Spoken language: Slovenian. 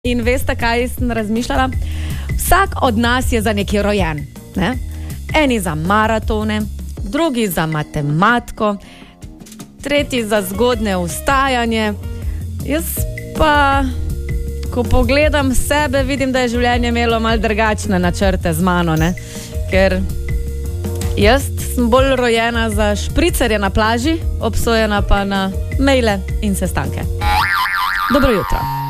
In veste, kaj sem razmišljala? Vsak od nas je za nekaj rojen. Ne? Eni za maratone, drugi za matematiko, tretji za zgodne vstajanje. Jaz pa, ko pogledam sebe, vidim, da je življenje imelo malo drugačne načrte z mano. Ne? Ker jaz sem bolj rojena za špricerje na plaži, obsojena pa na maile in sestanke. Dobro jutro.